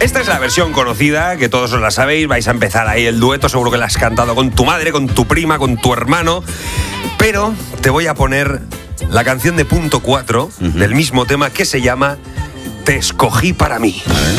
Esta es la versión conocida, que todos os la sabéis. Vais a empezar ahí el dueto, seguro que la has cantado con tu madre, con tu prima, con tu hermano. Pero te voy a poner la canción de Punto 4 del mismo tema, que se llama Te escogí para mí.